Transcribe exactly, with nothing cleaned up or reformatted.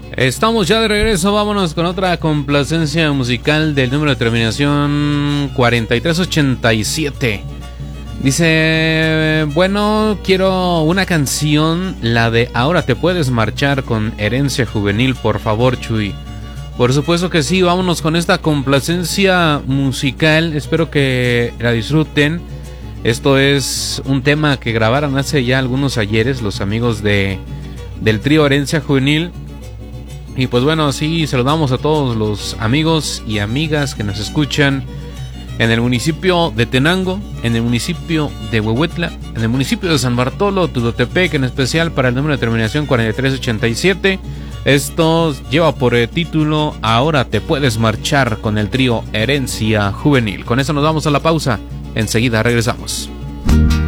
Estamos ya de regreso, vámonos con otra complacencia musical del número de terminación cuarenta y tres ochenta y siete. Dice, bueno, quiero una canción, la de Ahora te puedes marchar con Herencia Juvenil, por favor, Chuy. Por supuesto que sí, vámonos con esta complacencia musical, espero que la disfruten. Esto es un tema que grabaron hace ya algunos ayeres los amigos de del trío Herencia Juvenil. Y pues bueno, así saludamos a todos los amigos y amigas que nos escuchan en el municipio de Tenango, en el municipio de Huehuetla, en el municipio de San Bartolo, Tudotepec, en especial para el número de terminación cuarenta y tres ochenta y siete. Esto lleva por título Ahora te puedes marchar con el trío Herencia Juvenil. Con eso nos vamos a la pausa, enseguida regresamos.